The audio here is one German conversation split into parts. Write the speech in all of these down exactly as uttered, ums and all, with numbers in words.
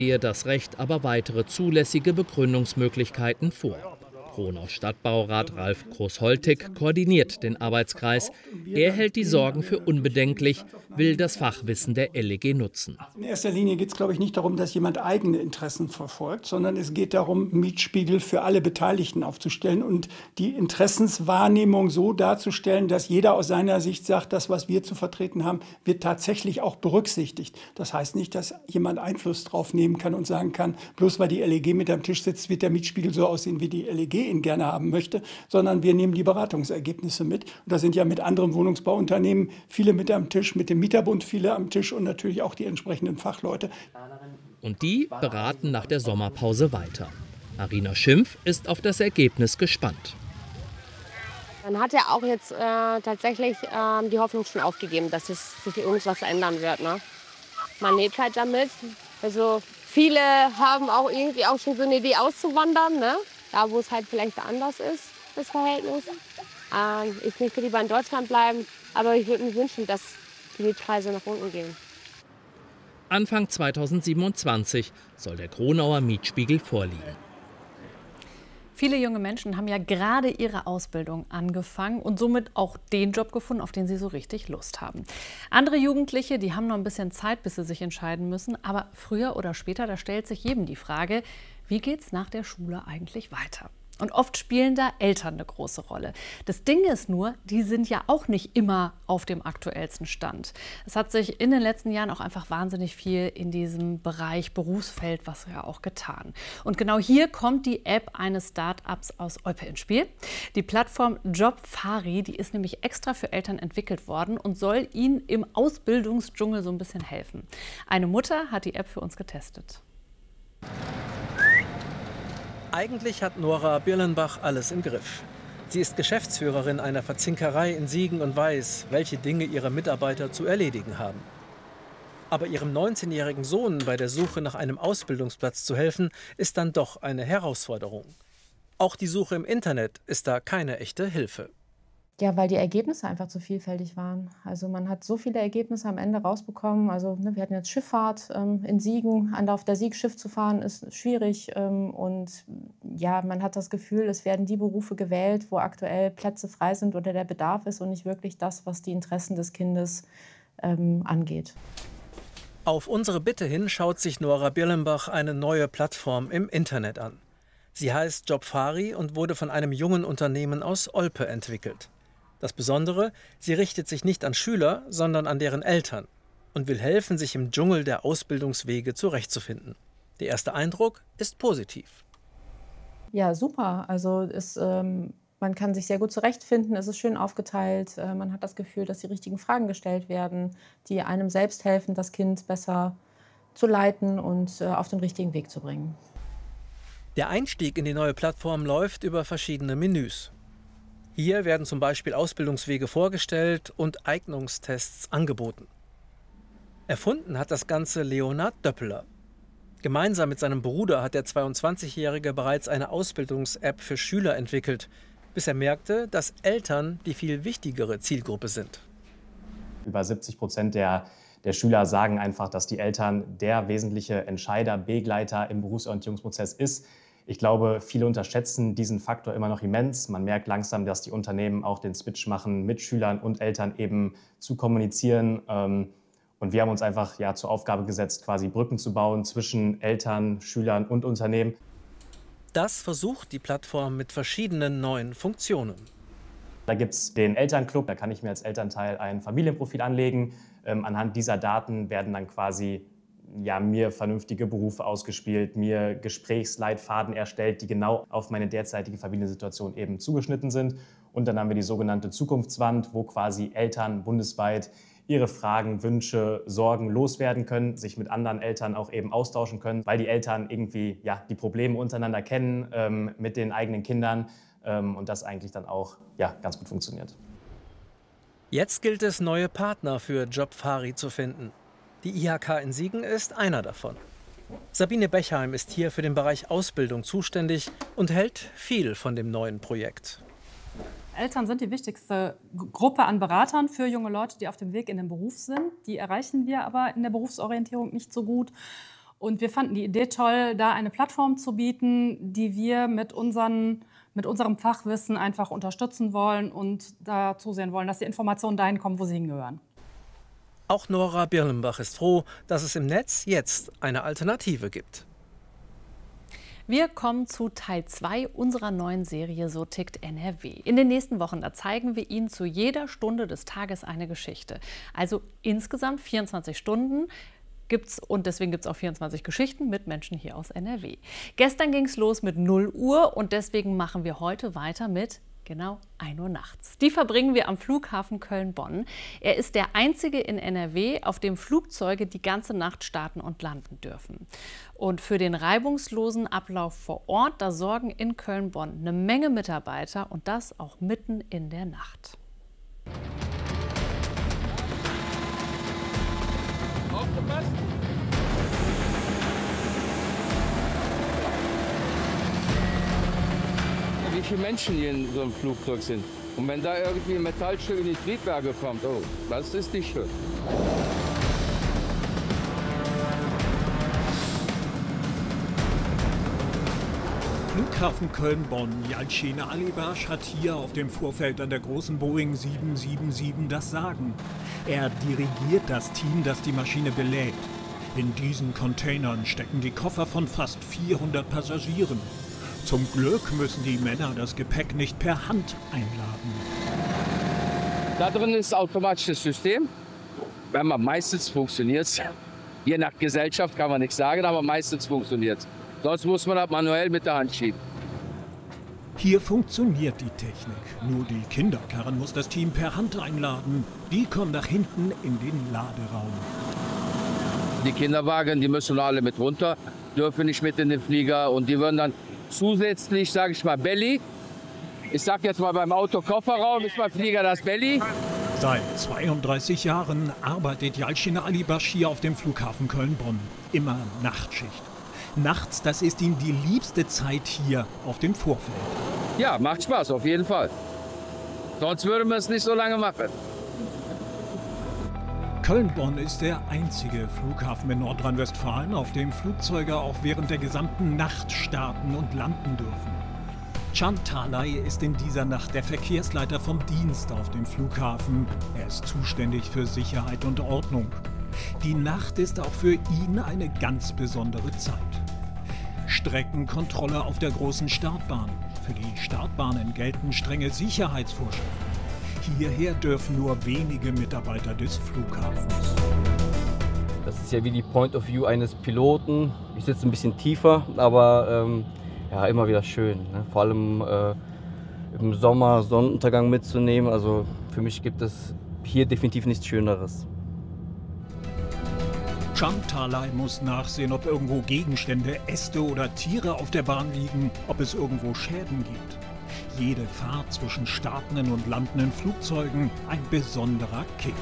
sehe das Recht aber weitere zulässige Begründungsmöglichkeiten vor. Kronaus Stadtbaurat Ralf Groß-Holtig koordiniert den Arbeitskreis. Er hält die Sorgen für unbedenklich, will das Fachwissen der L E G nutzen. In erster Linie geht es, glaube ich, nicht darum, dass jemand eigene Interessen verfolgt, sondern es geht darum, Mietspiegel für alle Beteiligten aufzustellen und die Interessenswahrnehmung so darzustellen, dass jeder aus seiner Sicht sagt, das, was wir zu vertreten haben, wird tatsächlich auch berücksichtigt. Das heißt nicht, dass jemand Einfluss drauf nehmen kann und sagen kann, bloß weil die L E G mit am Tisch sitzt, wird der Mietspiegel so aussehen, wie die L E G ihn gerne haben möchte, sondern wir nehmen die Beratungsergebnisse mit. Und da sind ja mit anderen Wohnungsbauunternehmen viele mit am Tisch, mit dem Mieterbund viele am Tisch und natürlich auch die entsprechenden Fachleute. Und die beraten nach der Sommerpause weiter. Marina Schimpf ist auf das Ergebnis gespannt. Man hat ja auch jetzt äh, tatsächlich äh, die Hoffnung schon aufgegeben, dass es sich irgendwas ändern wird. Ne? Man lebt halt damit. Also viele haben auch irgendwie auch schon so eine Idee auszuwandern, ne? Da wo es halt vielleicht anders ist, das Verhältnis. Ähm, ich möchte lieber in Deutschland bleiben, aber ich würde mir wünschen, dass die Mietpreise nach unten gehen. Anfang zweitausendsiebenundzwanzig soll der Kronauer Mietspiegel vorliegen. Viele junge Menschen haben ja gerade ihre Ausbildung angefangen und somit auch den Job gefunden, auf den sie so richtig Lust haben. Andere Jugendliche, die haben noch ein bisschen Zeit, bis sie sich entscheiden müssen. Aber früher oder später, da stellt sich jedem die Frage, wie geht's nach der Schule eigentlich weiter? Und oft spielen da Eltern eine große Rolle. Das Ding ist nur, die sind ja auch nicht immer auf dem aktuellsten Stand. Es hat sich in den letzten Jahren auch einfach wahnsinnig viel in diesem Bereich Berufsfeld, was ja auch getan. Und genau hier kommt die App eines Start-ups aus Olpe ins Spiel. Die Plattform Jobfari, die ist nämlich extra für Eltern entwickelt worden und soll ihnen im Ausbildungsdschungel so ein bisschen helfen. Eine Mutter hat die App für uns getestet. Eigentlich hat Nora Birlenbach alles im Griff. Sie ist Geschäftsführerin einer Verzinkerei in Siegen und weiß, welche Dinge ihre Mitarbeiter zu erledigen haben. Aber ihrem neunzehnjährigen Sohn bei der Suche nach einem Ausbildungsplatz zu helfen, ist dann doch eine Herausforderung. Auch die Suche im Internet ist da keine echte Hilfe. Ja, weil die Ergebnisse einfach zu vielfältig waren. Also man hat so viele Ergebnisse am Ende rausbekommen. Also ne, wir hatten jetzt Schifffahrt ähm, in Siegen. An auf der Sieg Schiff zu fahren ist schwierig. Ähm, und ja, man hat das Gefühl, es werden die Berufe gewählt, wo aktuell Plätze frei sind oder der Bedarf ist und nicht wirklich das, was die Interessen des Kindes ähm, angeht. Auf unsere Bitte hin schaut sich Nora Birlenbach eine neue Plattform im Internet an. Sie heißt Jobfari und wurde von einem jungen Unternehmen aus Olpe entwickelt. Das Besondere, sie richtet sich nicht an Schüler, sondern an deren Eltern und will helfen, sich im Dschungel der Ausbildungswege zurechtzufinden. Der erste Eindruck ist positiv. Ja, super. Also es, ähm, man kann sich sehr gut zurechtfinden, es ist schön aufgeteilt. Äh, man hat das Gefühl, dass die richtigen Fragen gestellt werden, die einem selbst helfen, das Kind besser zu leiten und äh, auf den richtigen Weg zu bringen. Der Einstieg in die neue Plattform läuft über verschiedene Menüs. Hier werden zum Beispiel Ausbildungswege vorgestellt und Eignungstests angeboten. Erfunden hat das Ganze Leonhard Döppeler. Gemeinsam mit seinem Bruder hat der zweiundzwanzigjährige bereits eine Ausbildungs-App für Schüler entwickelt, bis er merkte, dass Eltern die viel wichtigere Zielgruppe sind. Über siebzig Prozent der, der Schüler sagen einfach, dass die Eltern der wesentliche Entscheider, Begleiter im Berufsorientierungsprozess ist. Ich glaube, viele unterschätzen diesen Faktor immer noch immens. Man merkt langsam, dass die Unternehmen auch den Switch machen, mit Schülern und Eltern eben zu kommunizieren. Und wir haben uns einfach ja, zur Aufgabe gesetzt, quasi Brücken zu bauen zwischen Eltern, Schülern und Unternehmen. Das versucht die Plattform mit verschiedenen neuen Funktionen. Da gibt es den Elternclub, da kann ich mir als Elternteil ein Familienprofil anlegen. Ähm, anhand dieser Daten werden dann quasi ja, mir vernünftige Berufe ausgespielt, mir Gesprächsleitfaden erstellt, die genau auf meine derzeitige Familiensituation eben zugeschnitten sind. Und dann haben wir die sogenannte Zukunftswand, wo quasi Eltern bundesweit ihre Fragen, Wünsche, Sorgen loswerden können, sich mit anderen Eltern auch eben austauschen können, weil die Eltern irgendwie ja, die Probleme untereinander kennen ähm, mit den eigenen Kindern ähm, und das eigentlich dann auch ja, ganz gut funktioniert. Jetzt gilt es, neue Partner für Jobfari zu finden. Die I H K in Siegen ist einer davon. Sabine Bechheim ist hier für den Bereich Ausbildung zuständig und hält viel von dem neuen Projekt. Eltern sind die wichtigste Gruppe an Beratern für junge Leute, die auf dem Weg in den Beruf sind. Die erreichen wir aber in der Berufsorientierung nicht so gut. Und wir fanden die Idee toll, da eine Plattform zu bieten, die wir mit, unseren, mit unserem Fachwissen einfach unterstützen wollen und da zusehen wollen, dass die Informationen dahin kommen, wo sie hingehören. Auch Nora Birlenbach ist froh, dass es im Netz jetzt eine Alternative gibt. Wir kommen zu Teil zwei unserer neuen Serie So tickt N R W. In den nächsten Wochen, da zeigen wir Ihnen zu jeder Stunde des Tages eine Geschichte. Also insgesamt vierundzwanzig Stunden. Gibt's, und deswegen gibt es auch vierundzwanzig Geschichten mit Menschen hier aus N R W. Gestern ging es los mit null Uhr und deswegen machen wir heute weiter mit genau ein Uhr nachts. Die verbringen wir am Flughafen Köln-Bonn. Er ist der einzige in N R W, auf dem Flugzeuge die ganze Nacht starten und landen dürfen. Und für den reibungslosen Ablauf vor Ort, da sorgen in Köln-Bonn eine Menge Mitarbeiter und das auch mitten in der Nacht. Aufgepasst! Wie viele Menschen hier in so einem Flugzeug sind. Und wenn da irgendwie ein Metallstück in die Triebwerke kommt, oh, das ist nicht schön. Flughafen Köln-Bonn. Yalcin Alibash hat hier auf dem Vorfeld an der großen Boeing sieben sieben sieben das Sagen. Er dirigiert das Team, das die Maschine belädt. In diesen Containern stecken die Koffer von fast vierhundert Passagieren. Zum Glück müssen die Männer das Gepäck nicht per Hand einladen. Da drin ist automatisches System. Wenn man meistens funktioniert es. Je nach Gesellschaft kann man nichts sagen, aber meistens funktioniert es. Sonst muss man das manuell mit der Hand schieben. Hier funktioniert die Technik. Nur die Kinderkarren muss das Team per Hand einladen. Die kommen nach hinten in den Laderaum. Die Kinderwagen, die müssen alle mit runter, dürfen nicht mit in den Flieger. Und die würden dann zusätzlich, sage ich mal, Belly. Ich sag jetzt mal, beim Auto Kofferraum ist beim Flieger das Belly. Seit zweiunddreißig Jahren arbeitet Yalcin Alibash hier auf dem Flughafen Köln-Bonn. Immer Nachtschicht. Nachts, das ist ihm die liebste Zeit hier auf dem Vorfeld. Ja, macht Spaß, auf jeden Fall. Sonst würden wir es nicht so lange machen. Köln-Bonn ist der einzige Flughafen in Nordrhein-Westfalen, auf dem Flugzeuge auch während der gesamten Nacht starten und landen dürfen. Can Talay ist in dieser Nacht der Verkehrsleiter vom Dienst auf dem Flughafen. Er ist zuständig für Sicherheit und Ordnung. Die Nacht ist auch für ihn eine ganz besondere Zeit. Streckenkontrolle auf der großen Startbahn. Für die Startbahnen gelten strenge Sicherheitsvorschriften. Hierher dürfen nur wenige Mitarbeiter des Flughafens. Das ist ja wie die Point of View eines Piloten. Ich sitze ein bisschen tiefer, aber ähm, ja, immer wieder schön. Ne? Vor allem äh, im Sommer Sonnenuntergang mitzunehmen. Also für mich gibt es hier definitiv nichts Schöneres. Can Talay muss nachsehen, ob irgendwo Gegenstände, Äste oder Tiere auf der Bahn liegen, ob es irgendwo Schäden gibt. Jede Fahrt zwischen startenden und landenden Flugzeugen ein besonderer Kick.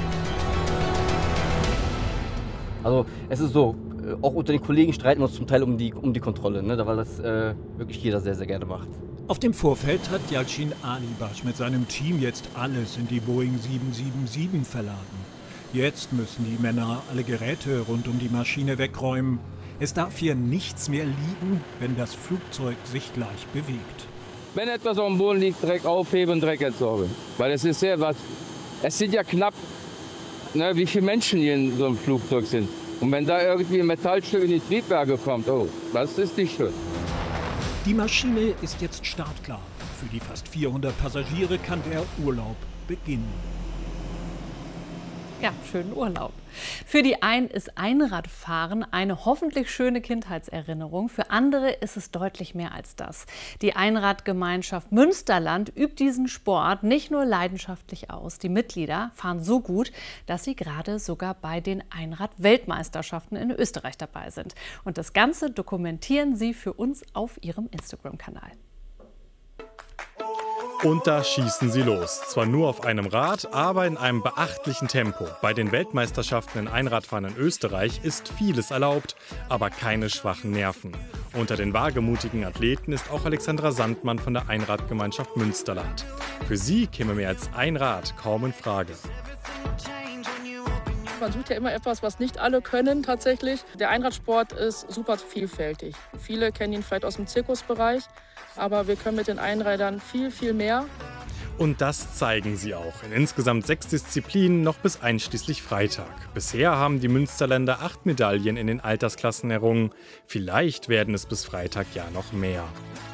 Also es ist so, auch unter den Kollegen streiten wir uns zum Teil um die, um die Kontrolle, ne? Weil das äh, wirklich jeder sehr, sehr gerne macht. Auf dem Vorfeld hat Yalcin Alibash mit seinem Team jetzt alles in die Boeing sieben sieben sieben verladen. Jetzt müssen die Männer alle Geräte rund um die Maschine wegräumen. Es darf hier nichts mehr liegen, wenn das Flugzeug sich gleich bewegt. Wenn etwas auf dem Boden liegt, Dreck aufheben, Dreck entsorgen. Weil es ist sehr was. Es sind ja knapp, ne, wie viele Menschen hier in so einem Flugzeug sind. Und wenn da irgendwie ein Metallstück in die Triebwerke kommt, oh, das ist nicht schön. Die Maschine ist jetzt startklar. Für die fast vierhundert Passagiere kann der Urlaub beginnen. Ja, schönen Urlaub. Für die einen ist Einradfahren eine hoffentlich schöne Kindheitserinnerung. Für andere ist es deutlich mehr als das. Die Einradgemeinschaft Münsterland übt diesen Sport nicht nur leidenschaftlich aus. Die Mitglieder fahren so gut, dass sie gerade sogar bei den Einrad-Weltmeisterschaften in Österreich dabei sind. Und das Ganze dokumentieren sie für uns auf ihrem Instagram-Kanal. Und da schießen sie los. Zwar nur auf einem Rad, aber in einem beachtlichen Tempo. Bei den Weltmeisterschaften in Einradfahren in Österreich ist vieles erlaubt, aber keine schwachen Nerven. Unter den wagemutigen Athleten ist auch Alexandra Sandmann von der Einradgemeinschaft Münsterland. Für sie käme mehr als ein Rad kaum in Frage. Man sucht ja immer etwas, was nicht alle können tatsächlich. Der Einradsport ist super vielfältig. Viele kennen ihn vielleicht aus dem Zirkusbereich, aber wir können mit den Einrädern viel, viel mehr. Und das zeigen sie auch in insgesamt sechs Disziplinen noch bis einschließlich Freitag. Bisher haben die Münsterländer acht Medaillen in den Altersklassen errungen. Vielleicht werden es bis Freitag ja noch mehr.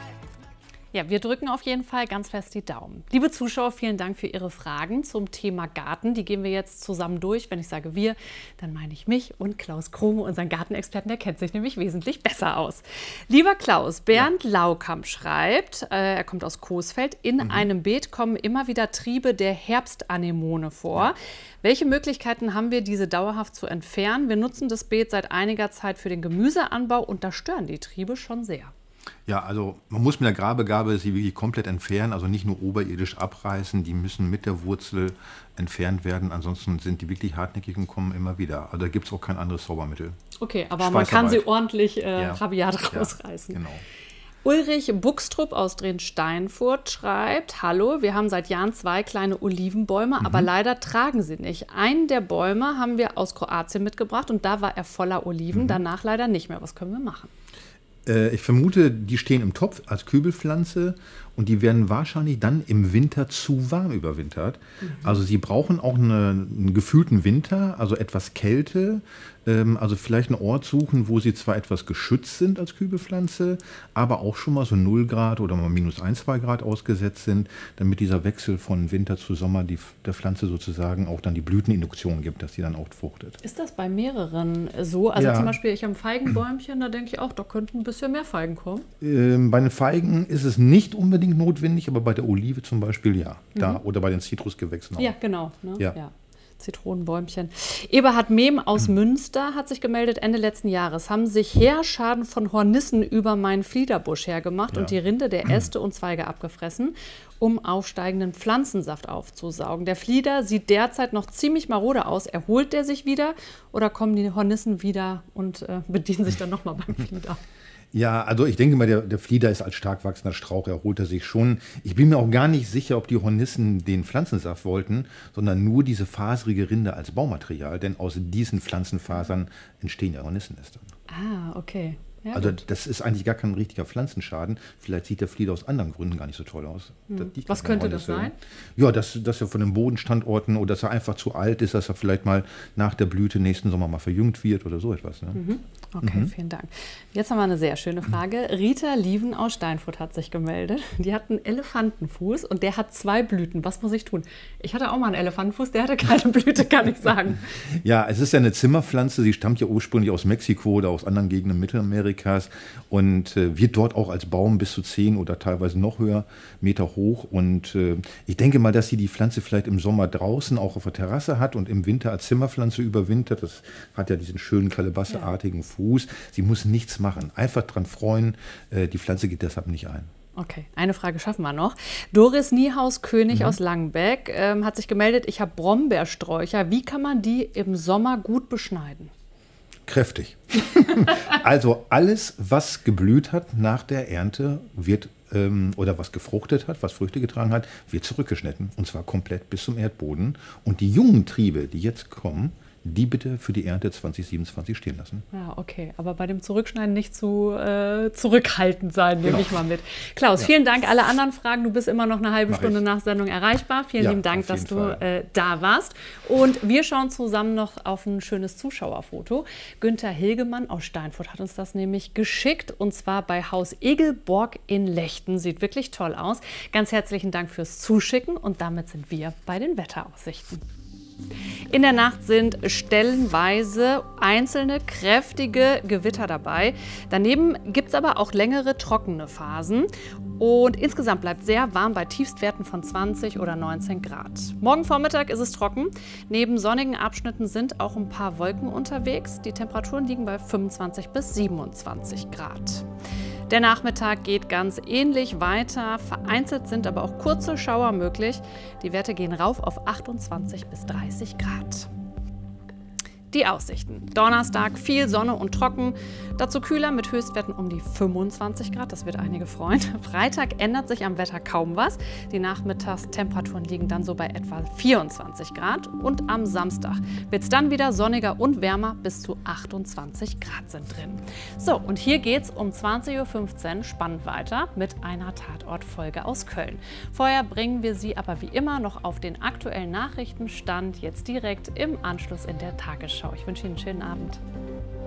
Ja, wir drücken auf jeden Fall ganz fest die Daumen. Liebe Zuschauer, vielen Dank für Ihre Fragen zum Thema Garten. Die gehen wir jetzt zusammen durch. Wenn ich sage wir, dann meine ich mich und Klaus Krome, unseren Gartenexperten. Der kennt sich nämlich wesentlich besser aus. Lieber Klaus, Bernd ja. Laukamp schreibt, äh, er kommt aus Coesfeld, in mhm. einem Beet kommen immer wieder Triebe der Herbstanemone vor. Ja. Welche Möglichkeiten haben wir, diese dauerhaft zu entfernen? Wir nutzen das Beet seit einiger Zeit für den Gemüseanbau und da stören die Triebe schon sehr. Ja, also man muss mit der Grabegabe sie wirklich komplett entfernen, also nicht nur oberirdisch abreißen, die müssen mit der Wurzel entfernt werden, ansonsten sind die wirklich hartnäckig und kommen immer wieder. Also da gibt es auch kein anderes Zaubermittel. Okay, aber man kann sie ordentlich äh, ja. rabiat rausreißen. Ja, genau. Ulrich Buchstrup aus Dren-Steinfurt schreibt, hallo, wir haben seit Jahren zwei kleine Olivenbäume, mhm. aber leider tragen sie nicht. Einen der Bäume haben wir aus Kroatien mitgebracht und da war er voller Oliven, mhm. danach leider nicht mehr. Was können wir machen? Ich vermute, die stehen im Topf als Kübelpflanze und die werden wahrscheinlich dann im Winter zu warm überwintert. Mhm. Also sie brauchen auch eine, einen gefühlten Winter, also etwas Kälte. Ähm, also vielleicht einen Ort suchen, wo sie zwar etwas geschützt sind als Kübelpflanze, aber auch schon mal so null Grad oder mal minus ein, zwei Grad ausgesetzt sind, damit dieser Wechsel von Winter zu Sommer die, der Pflanze sozusagen auch dann die Blüteninduktion gibt, dass sie dann auch fruchtet. Ist das bei mehreren so? Also ja. zum Beispiel ich am Feigenbäumchen, da denke ich auch, da könnten ein bisschen mehr Feigen kommen. Ähm, bei den Feigen ist es nicht unbedingt notwendig, aber bei der Olive zum Beispiel ja. Da, mhm. Oder bei den Zitrusgewächsen auch. Ja, genau. Ne? Ja. ja. Zitronenbäumchen. Eberhard Mehm aus Münster hat sich gemeldet, Ende letzten Jahres haben sich Heerschaden von Hornissen über meinen Fliederbusch hergemacht ja. und die Rinde der Äste und Zweige abgefressen, um aufsteigenden Pflanzensaft aufzusaugen. Der Flieder sieht derzeit noch ziemlich marode aus. Erholt der sich wieder oder kommen die Hornissen wieder und äh, bedienen sich dann nochmal beim Flieder? Ja, also ich denke mal, der, der Flieder ist als stark wachsender Strauch, erholt er sich schon. Ich bin mir auch gar nicht sicher, ob die Hornissen den Pflanzensaft wollten, sondern nur diese faserige Rinde als Baumaterial, denn aus diesen Pflanzenfasern entstehen ja Hornissennester. Ah, okay. Ja, also gut. das ist eigentlich gar kein richtiger Pflanzenschaden. Vielleicht sieht der Flieder aus anderen Gründen gar nicht so toll aus. Hm. Was könnte das sein? Ja, dass, dass er von den Bodenstandorten oder dass er einfach zu alt ist, dass er vielleicht mal nach der Blüte nächsten Sommer mal verjüngt wird oder so etwas. Ne? Mhm. Okay, mhm. vielen Dank. Jetzt haben wir eine sehr schöne Frage. Rita Lieven aus Steinfurt hat sich gemeldet. Die hat einen Elefantenfuß und der hat zwei Blüten. Was muss ich tun? Ich hatte auch mal einen Elefantenfuß, der hatte keine Blüte, kann ich sagen. Ja, es ist ja eine Zimmerpflanze. Sie stammt ja ursprünglich aus Mexiko oder aus anderen Gegenden Mittelamerikas und äh, wird dort auch als Baum bis zu zehn oder teilweise noch höher Meter hoch. Und äh, ich denke mal, dass sie die Pflanze vielleicht im Sommer draußen auch auf der Terrasse hat und im Winter als Zimmerpflanze überwintert. Das hat ja diesen schönen kalebasseartigen Fuß. Sie muss nichts machen. Einfach dran freuen. Äh, die Pflanze geht deshalb nicht ein. Okay, eine Frage schaffen wir noch. Doris Niehaus-König mhm. aus Langenbeck ähm, hat sich gemeldet, ich habe Brombeersträucher. Wie kann man die im Sommer gut beschneiden? Kräftig. Also alles, was geblüht hat nach der Ernte, wird ähm, oder was gefruchtet hat, was Früchte getragen hat, wird zurückgeschnitten. Und zwar komplett bis zum Erdboden. Und die jungen Triebe, die jetzt kommen, die bitte für die Ernte zwanzig siebenundzwanzig stehen lassen. Ja, okay. Aber bei dem Zurückschneiden nicht zu äh, zurückhaltend sein, nehme genau. ich mal mit. Klaus, ja. vielen Dank. Alle anderen Fragen, du bist immer noch eine halbe Mach Stunde ich. nach Sendung erreichbar. Vielen ja, lieben Dank, dass du äh, da warst. Und wir schauen zusammen noch auf ein schönes Zuschauerfoto. Günther Hilgemann aus Steinfurt hat uns das nämlich geschickt. Und zwar bei Haus Egelborg in Lechten. Sieht wirklich toll aus. Ganz herzlichen Dank fürs Zuschicken. Und damit sind wir bei den Wetteraussichten. In der Nacht sind stellenweise einzelne kräftige Gewitter dabei. Daneben gibt es aber auch längere trockene Phasen. Und insgesamt bleibt sehr warm bei Tiefstwerten von zwanzig oder neunzehn Grad. Morgen Vormittag ist es trocken. Neben sonnigen Abschnitten sind auch ein paar Wolken unterwegs. Die Temperaturen liegen bei fünfundzwanzig bis siebenundzwanzig Grad. Der Nachmittag geht ganz ähnlich weiter. Vereinzelt sind aber auch kurze Schauer möglich. Die Werte gehen rauf auf achtundzwanzig bis dreißig Grad. Die Aussichten. Donnerstag viel Sonne und trocken, dazu kühler mit Höchstwerten um die fünfundzwanzig Grad, das wird einige freuen. Freitag ändert sich am Wetter kaum was. Die Nachmittagstemperaturen liegen dann so bei etwa vierundzwanzig Grad und am Samstag wird es dann wieder sonniger und wärmer, bis zu achtundzwanzig Grad sind drin. So, und hier geht es um zwanzig Uhr fünfzehn spannend weiter mit einer Tatortfolge aus Köln. Vorher bringen wir Sie aber wie immer noch auf den aktuellen Nachrichtenstand, jetzt direkt im Anschluss in der Tagesschau. Ich wünsche Ihnen einen schönen Abend.